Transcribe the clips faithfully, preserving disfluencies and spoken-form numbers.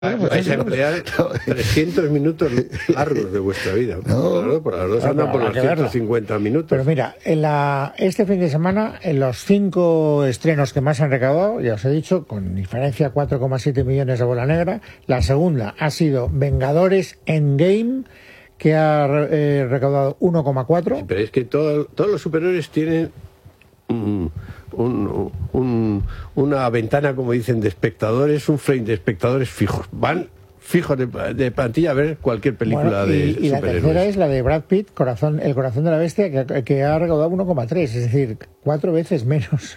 Vais a emplear trescientos minutos largos de vuestra vida. No, por las dos andan por los ciento cincuenta minutos. Pero mira, en la, este fin de semana, en los cinco estrenos que más han recaudado, ya os he dicho, con diferencia cuatro coma siete millones de bola negra, la segunda ha sido Vengadores Endgame, que ha eh, recaudado uno coma cuatro. Sí, pero es que todo, todos los superhéroes tienen un, un, un, una ventana, como dicen, de espectadores, un frame de espectadores fijos. Van fijos de, de plantilla a ver cualquier película bueno, y, de y superhéroes. La tercera es la de Brad Pitt, Corazón, El corazón de la bestia, que, que ha recaudado uno coma tres, es decir, cuatro veces menos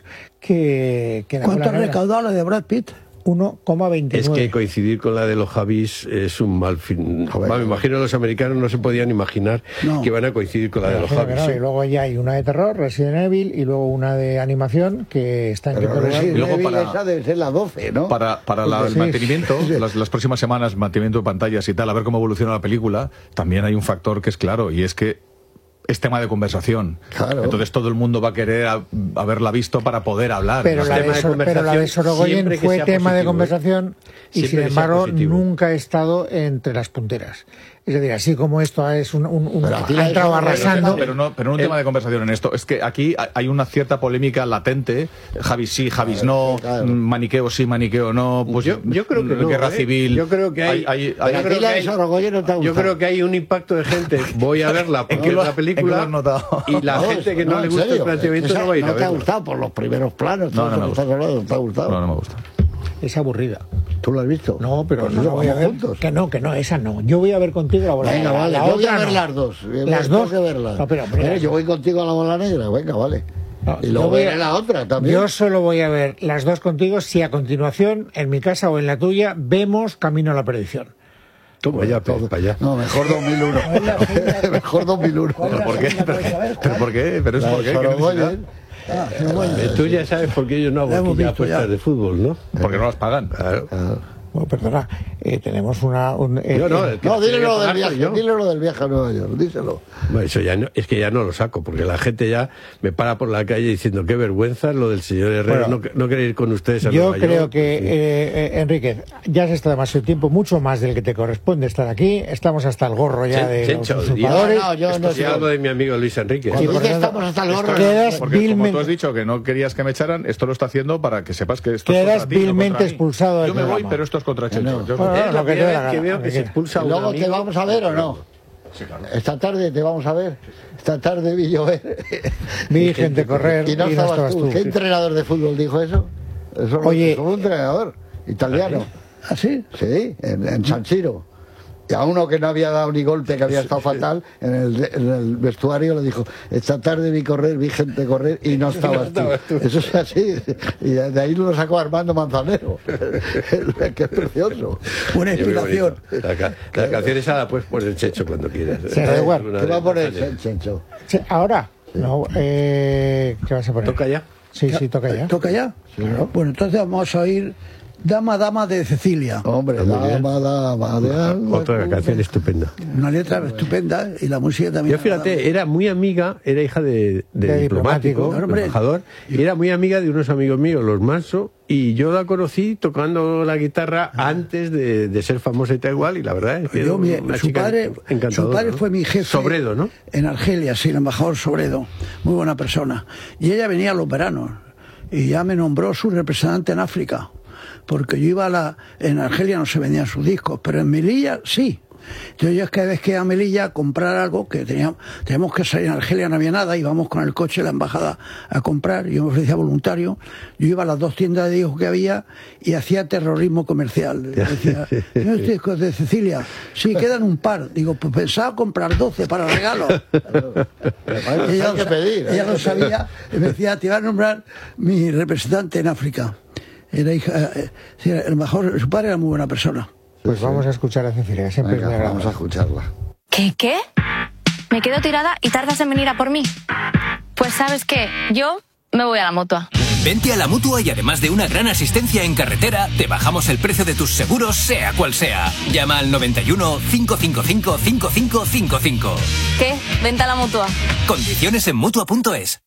que, que la ¿Cuánto ha recaudado la de Brad Pitt? uno coma veintinueve. Es que coincidir con la de los Javis es un mal fin. Joder, me imagino los americanos no se podían imaginar no. que van a coincidir con la Pero de los Javis. No, ¿sí? Y luego ya hay una de terror, Resident Evil, y luego una de animación que está en quinto lugar. Y luego para, esa debe ser la doce, ¿no? Para, para la, el sí, mantenimiento, sí. Las, las próximas semanas, mantenimiento de pantallas y tal, a ver cómo evoluciona la película, también hay un factor que es claro, y es que es tema de conversación. Claro. Entonces todo el mundo va a querer a, haberla visto para poder hablar. Pero, ¿no? la, de Sor, pero la de Sorogoyen fue tema positivo, de conversación y siempre sin embargo nunca ha estado entre las punteras. Es decir, así como esto es un, un, un ha entrado arrasando. Pero no, pero no un el, tema de conversación en esto. Es que aquí hay una cierta polémica latente. Javis sí, Javis no. Claro. Maniqueo sí, maniqueo no. Pues yo, yo creo que guerra no, ¿eh? civil. Yo creo que hay. hay, hay yo, creo que hay yo creo que hay un impacto de gente. Voy a verla porque es la película. Y la no, gente que no, no le gusta el planteamiento no va a ir a verla. ¿No te ha gustado por los primeros planos? No, no me gusta. Hablando, ¿te ha gustado? No, no me gusta. Es aburrida. ¿Tú lo has visto? No, pero pues no la voy a ver. Juntos. Que no, que no, esa no. Yo voy a ver contigo la bola venga, negra. Vale, la yo otra voy a ver no. las dos. Las dos. Verlas. No, pero, pero, eh, yo voy contigo a la bola negra. Venga, vale. No, y luego veré la otra también. Yo solo voy a ver las dos contigo si a continuación, en mi casa o en la tuya, vemos Camino a la Perdición. Toma ya, todo para allá. No, mejor dos mil uno. Mejor dos mil uno. ¿Pero por qué? ¿Pero por qué? ¿Pero es por qué? Ah, bueno. Tú ya sabes por qué yo no hago aquí ya apuestas de fútbol, ¿no? Porque no las pagan. Claro. Claro. Bueno, perdona, eh, tenemos una... Un, eh, no, no, no dile lo del viaje, dile lo del viaje a Nueva York, díselo. Bueno, eso ya no, es que ya no lo saco, porque la gente ya me para por la calle diciendo qué vergüenza lo del señor Herrera, bueno, no, no querer ir con ustedes a yo Nueva York. Yo creo que, sí. eh, eh, Enrique, ya has estado demasiado tiempo, mucho más del que te corresponde estar aquí, estamos hasta el gorro ya de Chencho, los usurpadores. No, yo no sé. Algo de mi amigo Luis Enrique. Cuando sí, porque estamos hasta el gorro. Quedas porque vilmente... como tú has dicho que no querías que me echaran, esto lo está haciendo para que sepas que esto quedas es contra ti, vilmente no expulsado del Yo me voy, programa. pero esto es contra Chencho. No. Bueno, es lo que te vez que veo que se expulsa a un luego amigo. ¿Te vamos a ver o no? Sí, claro. Esta tarde te vamos a ver. Esta tarde vi llover. Vi gente correr y no, y estabas, no estabas tú. tú. ¿Qué entrenador de fútbol dijo eso? Eso Oye, es un entrenador italiano. ¿Ah, sí? Sí, en, en San Siro. Y a uno que no había dado ni golpe, que había estado fatal, en el, en el vestuario le dijo, esta tarde vi correr, vi gente correr y no estabas tú. Eso es así. Y de ahí lo sacó Armando Manzanero. Que es precioso. Una inspiración. La, la canción esa la puedes poner Chencho cuando quieras. Sí, da igual. ¿Qué va a poner Chencho? Sí, ahora. Sí. No, eh, ¿qué vas a poner? ¿Toca ya? Sí, sí, toca ya. ¿Toca ya? Sí, ¿no? Bueno, entonces vamos a oír Dama, Dama de Cecilia. Hombre, Dama, Dama de algo. Otra canción estupenda. Una letra estupenda y la música también. Yo fíjate, era muy amiga, era hija de, de, de diplomático, diplomático de embajador, y era muy amiga de unos amigos míos, los Manso, y yo la conocí tocando la guitarra ah. antes de, de ser famosa y tal igual, y la verdad es que yo, mi, una su, chica padre, su padre ¿no? fue mi jefe. Sobredo, ¿no? En Argelia, sí, el embajador Sobredo. Muy buena persona. Y ella venía a los veranos, y ya me nombró su representante en África. Porque yo iba a la... En Argelia no se vendían sus discos, pero en Melilla sí. Entonces yo cada vez que iba a Melilla a comprar algo, que teníamos, teníamos que salir en Argelia, no había nada, íbamos con el coche a la embajada a comprar, yo me ofrecía voluntario, yo iba a las dos tiendas de discos que había y hacía terrorismo comercial. Decía, ¿tienes discos de Cecilia? Sí, quedan un par. Digo, pues pensaba comprar doce para regalo. ella, lo, pedir, ella lo sabía y me decía, te iba a nombrar mi representante en África. Era hija, eh, el mejor, su padre era muy buena persona. Pues sí, vamos a escuchar a Cecilia, siempre venga, me agrada. Vamos a escucharla. ¿Qué, qué? ¿Me quedo tirada y tardas en venir a por mí? Pues ¿sabes qué? Yo me voy a la Mutua. Vente a la Mutua y además de una gran asistencia en carretera, te bajamos el precio de tus seguros, sea cual sea. Llama al noventa y uno, cinco cinco cinco, cinco cinco cinco cinco. ¿Qué? Vente a la Mutua. Condiciones en Mutua punto es.